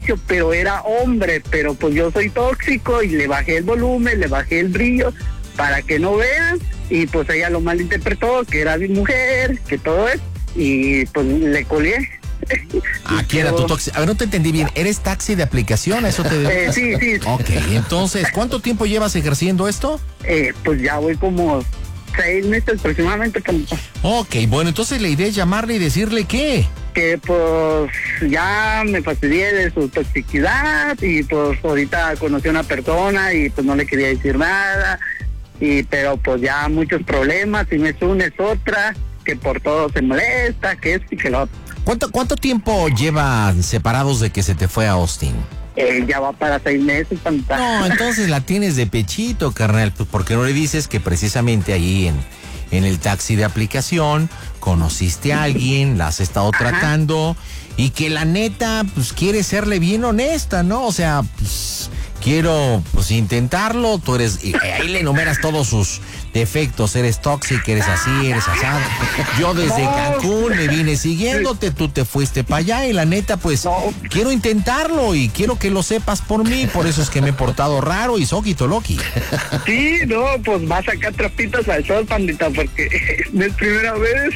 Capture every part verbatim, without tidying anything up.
servicio, pero era hombre, pero pues yo soy tóxico y le bajé el volumen, le bajé el brillo para que no vean, y pues ella lo malinterpretó, que era mi mujer, que todo es, y pues le colgué. Ah, ¿quién era tu taxi? A ver, no te entendí bien. ¿Eres taxi de aplicación? ¿Eso te eh, Sí, sí. Ok, entonces, ¿cuánto tiempo llevas ejerciendo esto? Eh, pues ya voy como seis meses aproximadamente. Ok, bueno, entonces la idea es llamarle y decirle ¿qué? Que pues ya me fastidié de su toxicidad y pues ahorita conocí a una persona y pues no le quería decir nada, y pero pues ya muchos problemas, y me es una es otra, que por todo se molesta, que esto y que lo otro. ¿Cuánto, ¿Cuánto tiempo llevan separados de que se te fue a Austin? Eh, ya va para seis meses. Tanta. No, entonces la tienes de pechito, carnal. Pues ¿por qué no le dices que precisamente ahí en, en el taxi de aplicación conociste a alguien, la has estado Ajá. tratando, y que la neta, pues quiere serle bien honesta, ¿no? O sea, pues quiero pues intentarlo, tú eres, y ahí le enumeras todos sus defectos, eres tóxico, eres así, eres asado. Yo desde no. Cancún me vine siguiéndote, tú te fuiste para allá, y la neta, pues, no. quiero intentarlo y quiero que lo sepas por mí, por eso es que me he portado raro y soquito loqui. Sí, no, pues va a sacar trapitos al sol, pandita, porque no es primera vez.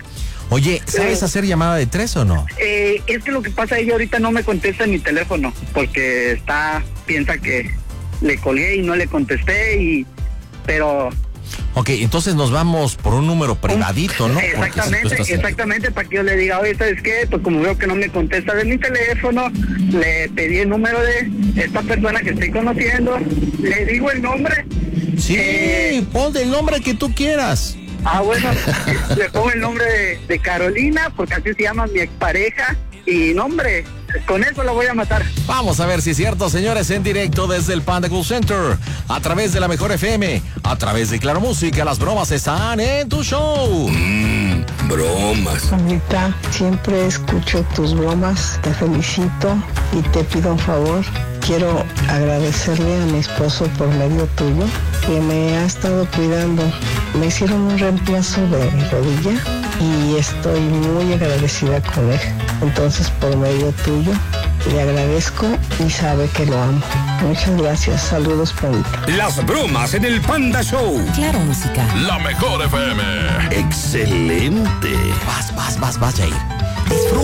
Oye, ¿sabes eh, hacer llamada de tres o no? Eh, es que lo que pasa, ella ahorita no me contesta en mi teléfono, porque está, piensa que le colgué y no le contesté, y pero... Ok, entonces nos vamos por un número privadito, ¿no? Exactamente, si exactamente, para que yo le diga, oye, ¿sabes qué? Pues como veo que no me contesta de mi teléfono, le pedí el número de esta persona que estoy conociendo, le digo el nombre. Sí, eh, pon el nombre que tú quieras. Ah, bueno, le pongo el nombre de, de Carolina, porque así se llama mi expareja, y nombre, con eso lo voy a matar. Vamos a ver si es cierto, señores, en directo desde el Panda Cool Center, a través de la Mejor F M, a través de Claro Música, las bromas están en tu show. Mmm, bromas. Anita, siempre escucho tus bromas, te felicito y te pido un favor. Quiero agradecerle a mi esposo por medio tuyo, que me ha estado cuidando. Me hicieron un reemplazo de rodilla y estoy muy agradecida con él. Entonces, por medio tuyo, le agradezco y sabe que lo amo. Muchas gracias. Saludos, Pandita. Las bromas en el Panda Show. Claro Música. La Mejor F M. Excelente. Vas, vas, vas, vas, Jair. Disfruta.